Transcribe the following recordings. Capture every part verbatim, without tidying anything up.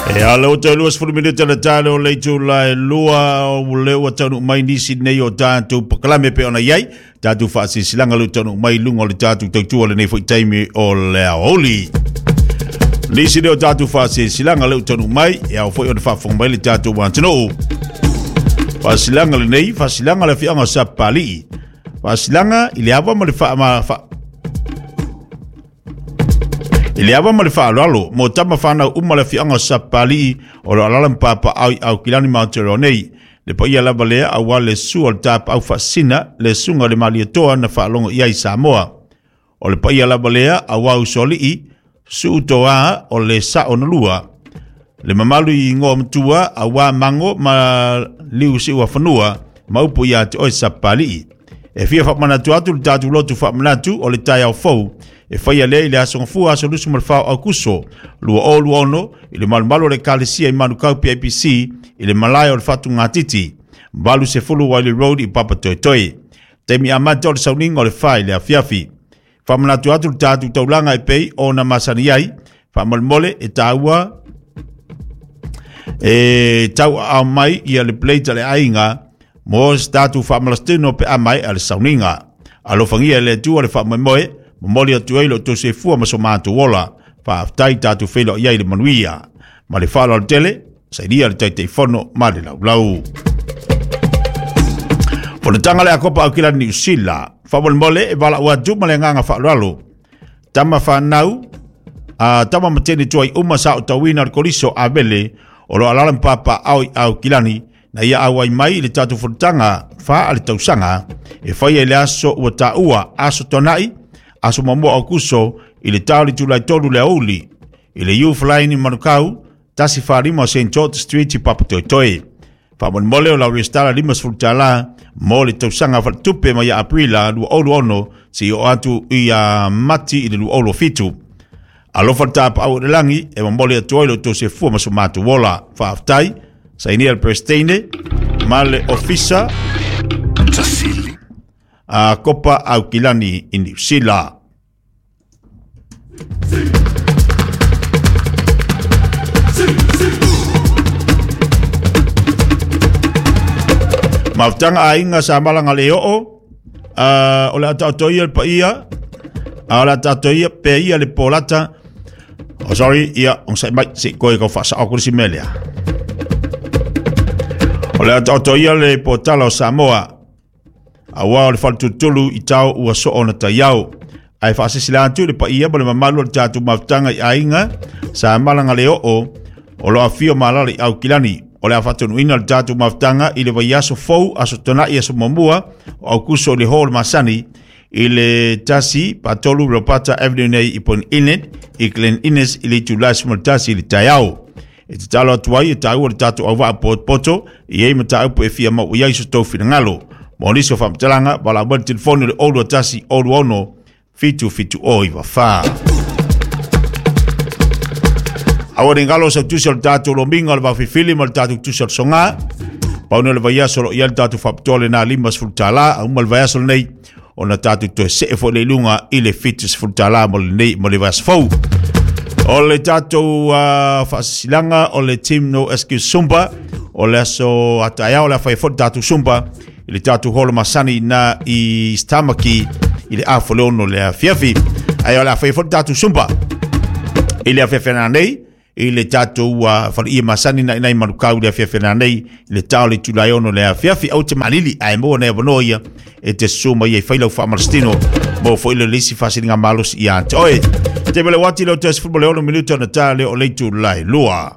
E ala o tau luas fulumine tala tala o leitu lai lua o leo tanu mai nisi nei o tātou pakalame pe ona iai. Tātou whaasi silanga lu tanu mai lunga o le tātou tautua le nei fwoi taimi o lea holi. Nisi nei o tātou whaasi silanga lu tanu mai e au fwoi o le whaafonga mai le tātou wantino. Whaasilanga le nei, whaasilanga le fianga sa pali. Whaasilanga ili awa ma le wha ma wha. Ili awa ma le whaalalo, mo tama whanau umma le fianga sa pali o le alalam papa au au kilani mautero nei. Le pa ia lava lea awa le sua le tapa au whaasina le sunga le mali atoa na whaalonga iai Samoa. O le pa ia lava lea awa usoli i su utoa o le sa o na lua. Le mamalu i ngoa mtua awa mango ma liu si ua whanua ma upo ia te oi sa pali. E fia whamanatu atu le tatu lotu whamanatu o le tai au fau. E whaia lea i le asonga fua aso lusu malwhao au kuso. Lua o lua ono, i le malumalu le kalesia i manu kau P I P C, i le malaya o le fatu ngatiti. Mbalu se fulu Wiley Road i Papa Toi Toi. Temi amata o le sauninga o le whai le afiafi. Whamanatu atu le tatu taulanga e pei o na masani ai. Whamalmole e taua e tau au mai i le pleita le ainga. Mo statu whamalastino pe amai a le sauninga. Alofangia le tu o le whamamoe. Momoli atu eilo to se fua maso mātu wola, wha aftai tātu whelo iai le manuia. Ma le whalo al tele, sa iria le taitei whono, ma le lau lau. Fone tanga le akopa au kila New Zealand, whamole mole e wala ua tu ma le nganga whalalo. Tama whanau, uh, tama matene tuai uma sa o tawina al koriso a bele, o lo alalam papa au au kilani, na ia awai mai le tātu whanutanga, wha ale tausanga, e whaia le aso ua ta ua aso tonai, aso mamua au kuso, i le tau li tulai tolu le auli, i le youth line i manukau, tasi wharima o Saint George Street i Papa Toi Toi. Whamon mole o lau restara limas fultala, mo le tausanga whaltupe mai a aprila, lua olu ono, si o atu i a mati i le lua olu fitu. Alofa tapa au le langi, e mamole a toilo to se fua maso matu wola, whaaftai, sa ini al presteine, male ofisa, a kopa au kilani i New Zealand. Mautanga a inga sa malanga le o uh, o le atatoia le paia a le atatoia pe ia le polata oh sorry ia on sai mai si koe ko fasa o kursi melia o le atatoia le potala o Samoa awa o le faltutulu i tau ua so ona taiau. Ai whaasisilantu le pa ia bale mamalu le tātu maftanga i ainga sa malanga le o o lo afio malali au kilani. O le awhatonu ina le tātu maftanga i le vaiaso fau aso tona i aso mamua o au kuso le hall masani i le tasi patolu Ropata Avenue nei i Pon Inlet i Glen Innes i le tulai sumal tasi i le taiau. E te talo atuai e tau o le tātu au waa poto i ei mata upo e fia mau iai so tau fina ngalo. Moniso whamtalanga, wala wale telefonu le olu atasi olu ono, fitu fitu oi wa wha. Awa ringalo sa tusi al tatu lo minga al wafifili mal tatu tusi al songa, pauna le vaiaso lo ial tatu whaptole na limas fultala, au mal vaiaso nei, o na tatu to se efo le lunga i le fitus fultala mal nei mal le vaiaso fau. O le tatu uh, whasilanga, o le team no esku sumba, o le aso ataya o le whaifot tatu sumba, i le tatu holo masani na i stamaki i le afo leono le afiafi ai o le awhaifot tatu sumpa i le afiafena nei i le tatu uh, whali i masani na inai marukau le afiafena nei i le tau le tulai ono le afiafi au te malili ai moa nei wanoia e te suma i e whailau whaamalastino mo fo ilo lisi whasiringa malos i ante oe te mele wati leo te asifurma leono minuto na ta leo leitu lai lua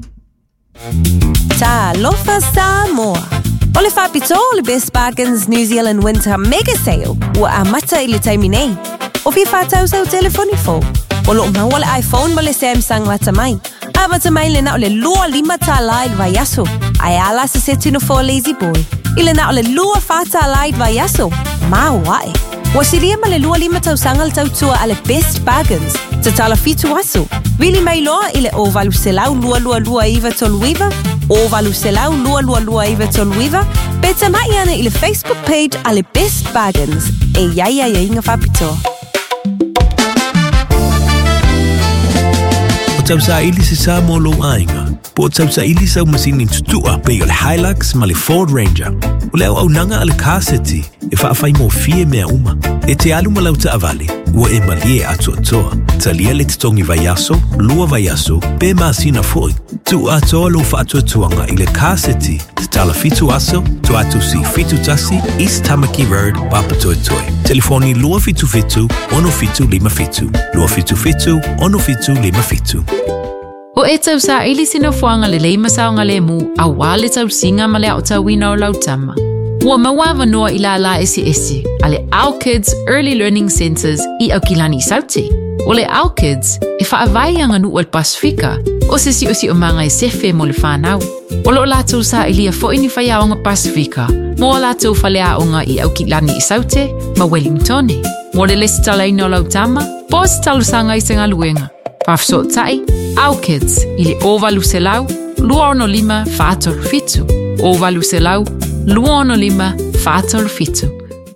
Ta lofa Samoa. O le whapito o le Best Bargains New Zealand Winter Mega Sale ua a mata i le taimi nei. O fi whātau sau telefoni fo. O lo mau o le iPhone ma le Samsung lata mai. A mata mai le na o le lua lima ta laid vai aso. Ai ala sa se tino fo lazy boy. I le na o le lua whata laid vai aso. Ma wae. Wa siria ma le lua lima tau sangal tau tua a le Best Bargains. Ta tala fitu aso. Vili mai loa i le o valu selau lua lua lua iwa toluiva. O valu selau lua lua lua iwa toluiva. Beta mai ana i le Facebook page a le Best Bargains. E iai ai inga whapito. tau sa ili se sa mo lo ainga. Po tau sa ili sa masini tutua pe o le Hilux ma le Ford Ranger. O le au nanga ale kaseti e whaafai mo fie mea uma. E te alu malau ta avale, ua e malie atu atoa. Talia le te tongi vai aso, lua vai aso, pe maasina foi. Tu atoa lo whaatu atuanga i le kaseti, te tala fitu aso, tu atu si fitu tasi, East Tamaki Road, Papatoe Toe. Telefoni lua fitu fitu, ono fitu lima fitu. Lua fitu fitu, ono fitu lima fitu. O e tau sa ili sino fuanga le leima saonga le mu, a wale tau singa ma le au tau wina o lautama. Ua mawawa noa ila la esi esi, a le Our Kids Early Learning Centers i au kilani sauti. O le Our Kids, e whaavai anga nu o le Pasifika, o se si o si o manga e sefe mo le whanau. O lo lātou sa ilia fo ini whai aonga Pasifika, mo o lātou whale aonga i au kilani i saute, ma Wellingtone. Mo le lesi tala ino lautama, po si talu sanga i senga luenga. Pafso tai, Our Kids, i le ovalu se lau, lua ono lima whātol fitu. Ovalu se lau, lua ono lima whātol fitu.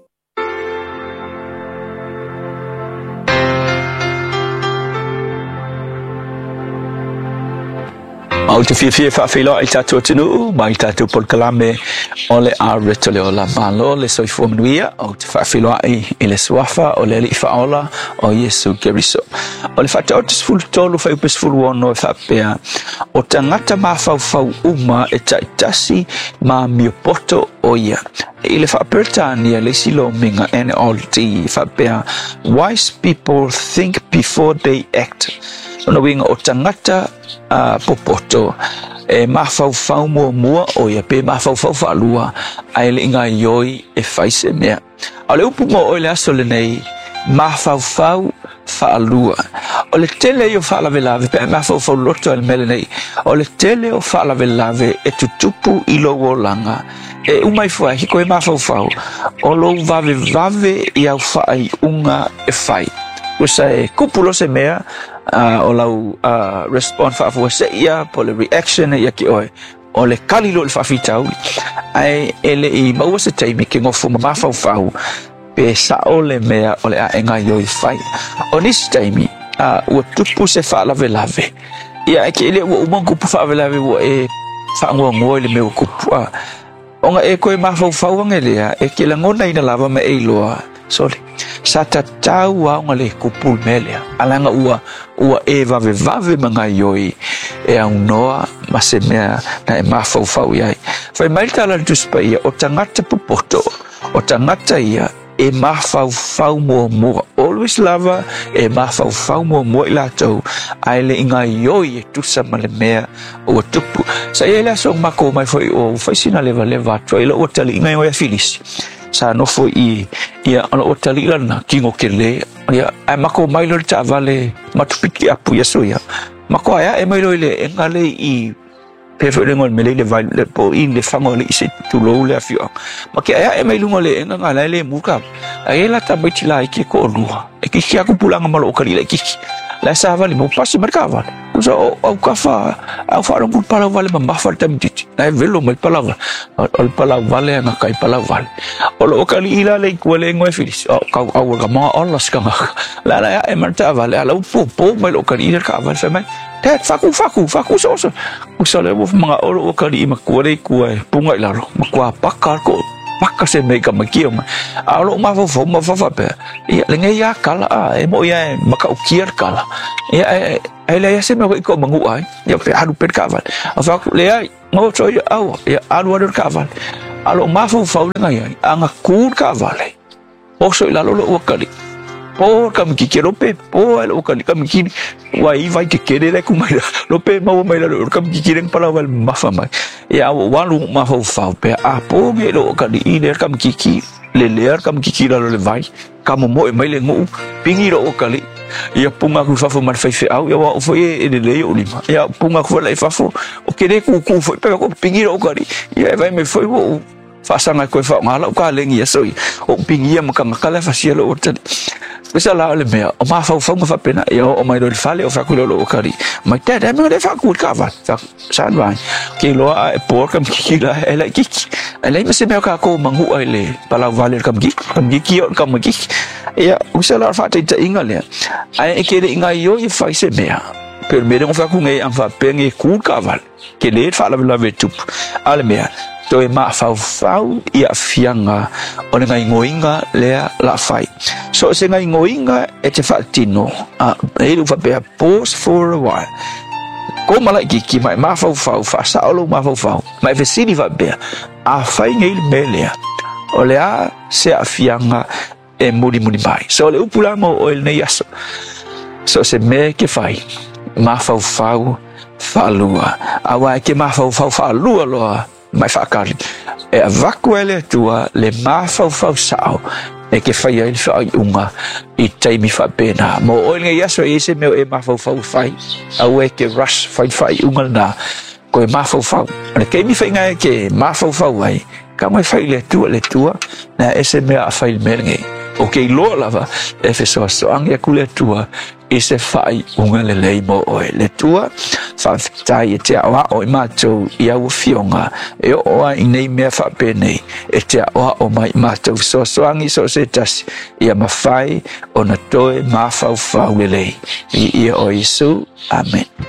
Au te fia fia whaafeilo i tātou atinu, mai tātou polkalame o le āreto le o la malo le soifua manuia, au te whaafeilo i i le suafa o le li whaola o Yesu Keriso. O le whata o te sifulu tolu whaiupe sifulu ono e whapea, o tangata mawhauwhau uma e taitasi ma miopoto o ia. I le whapertania le silo minga ene o le ti whapea, wise people think before they act. Ona winga o tangata uh, popoto e mawhauwhau mua mua o ia pe mawhauwhau whalua ai le inga ioi e whaise mea. O le upu mo o le aso le nei mawhauwhau whalua. O le tele o whalawe lawe pe mawhauwhau loto el mele nei. O le tele o whalawe lawe e tutupu ilo o langa. E umai fua hiko e mawhauwhau o lo vave vave i au whai unga e whai. Usa e kupulo se mea uh, o lau uh, respond whaafua se ia po le reaction ia ki oe o le kalilo le whaafitau ai ele i maua se teimi ke ngofu ma mawhau whau pe sa o le mea o le a enga i oi whai o nisi teimi uh, ua tupu se whaalawe lave ia e ke ele ua umang kupu whaalawe lave ua e whaangua ngoe le mea kupu a o nga e koe mawhau whau angelea e ke la ngona ina lava me e loa sorry sa tatau wa ngale kupul melia alanga ua ua e vave vave manga yoi e au noa masemea na e mafau fau yai fai mai tala tu spaia o tangata popoto o tangata ia e mafau fau mo mo always lava e mafau fau mo mo ila tau ai le inga yoi e tusa male mea o tupu sa ele so mako mai foi o fai sina leva leva to ilo o tali inga yoi filisi sa no fo i ia ana o tali lana kingo kele ia ai mako mai lo ta vale matupiki apu yeso ia mako ia e mai lo ile engale i pefe ngol mele le vai le po in le fango le se tu lo le afio maki ia e mai lungo le enga ngala le muka ai la ta betila i ke ko lua e ki kia ku pulanga malo kali le ki la sa vale mo pasi markava usa o kafa au fa ron pala vale ma fa tam titi na velo mal pala o pala vale na kai pala vale o lo kali ila le ko le ngoi filis o ka au ga ma Allah ska la la e marta vale ala po po mal o kali ila ka vale fa mai tet faku faku faku so so usa le mo mga o kali ma ko le ko punga ila ro ma ko pakar ko maka se mega makia ma alo ma fo ma fa fa pe ia lenga ia kala a e mo ia maka ukier kala ia ai le se me ko mangu ai ia pe adu per kaval a fa le ai mo so ia au ia adu adu kaval alo ma fo fa lenga ia anga kur kaval o so ila lo o kali po kam ki kero pe po alo kali kam ki wai vai ke kere le kumai lo pe ma mai lo kam ki kireng pala wal ma fa mai ia walu ma fo fa pe a po ge lo kali iner kam ki ki le le kam ki ki lo le vai kam mo mai le ngu pingi lo kali ia punga ku fa fo mar fa fe au ia wa fo e le le o lima ia punga ku le fa fo o kere ku ku fo pe ko pingi lo kali ia vai me fo o fa sanga ko fa ngala ka lengi ia soi o pingi ia maka ngala fa sia lo o tani Pesa la le mea o ma fa fa fa pena e o mai do fale o fa ku lo kari mai te de me de fa ku ka va sa vai ke lo a por kam ki la ela ki ela me se me ka ko mangu ele pala vale kam ki kam ki o kam ki ya usala fa te inga le ai ke de inga yo i fa se mea per me dong fa ku ngai ang fa pe ngai ku ka val ke le fa la la ve tup ale mea to e ma fa fa ia fianga o ngai ngoinga le la fai so se ngai ngoinga e te fa tino a e lu fa pe pause for a while ko mala ki ki mai ma fa fa fa sa lo ma fa fa mai ve sini va be a fai ngai melea o le a se a fianga e muri muri mai so le upula mo o el nei aso so se me ke fai ma fa fa fa lua a wa ke ma fa fa fa lua lo mai fa kari e vakuele tua le ma fa fa sao e ke fai il fa unga i tai mi fa pena mo o ngai aso e se me e ma fa fa fai a we ke rush fai fai unga na ko ma fa fa le ke mi fai ngai ke ma fa fa wai ka mai fai le tua le tua na ese me a fai merge o ke lo lava e fe so so angia ku le tua ese fai unga le le mo o le tua fa tai te awa o ma to ia u fionga e o a nei me fa pene e te awa o mai ma to so so angi so se tas ia ma fai o na toe ma fa fa le le i o Yesu amen.